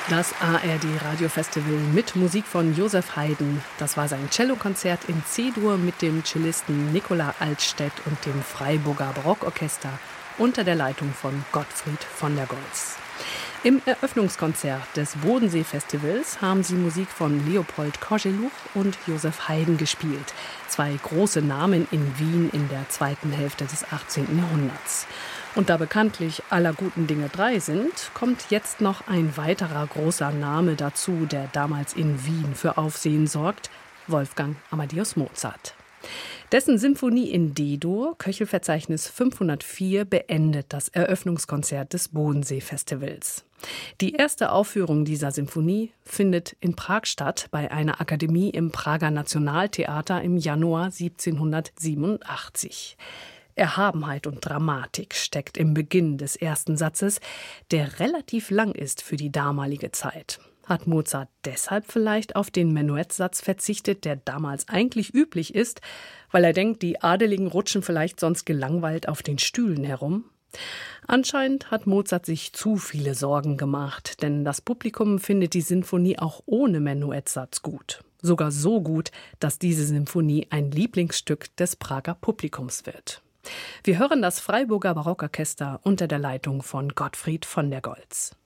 Das ARD-Radiofestival mit Musik von Joseph Haydn. Das war sein Cellokonzert in C-Dur mit dem Cellisten Nicola Altstädt und dem Freiburger Barockorchester unter der Leitung von Gottfried von der Goltz. Im Eröffnungskonzert des Bodensee-Festivals haben sie Musik von Leopold Kozeluch und Joseph Haydn gespielt. Zwei große Namen in Wien in der zweiten Hälfte des 18. Jahrhunderts. Und da bekanntlich aller guten Dinge drei sind, kommt jetzt noch ein weiterer großer Name dazu, der damals in Wien für Aufsehen sorgt: Wolfgang Amadeus Mozart. Dessen Symphonie in D-Dur, Köchelverzeichnis 504, beendet das Eröffnungskonzert des Bodensee-Festivals. Die erste Aufführung dieser Symphonie findet in Prag statt, bei einer Akademie im Prager Nationaltheater im Januar 1787. Erhabenheit und Dramatik steckt im Beginn des ersten Satzes, der relativ lang ist für die damalige Zeit. Hat Mozart deshalb vielleicht auf den Menuettsatz verzichtet, der damals eigentlich üblich ist, weil er denkt, die Adeligen rutschen vielleicht sonst gelangweilt auf den Stühlen herum? Anscheinend hat Mozart sich zu viele Sorgen gemacht, denn das Publikum findet die Sinfonie auch ohne Menuettsatz gut. Sogar so gut, dass diese Sinfonie ein Lieblingsstück des Prager Publikums wird. Wir hören das Freiburger Barockorchester unter der Leitung von Gottfried von der Goltz.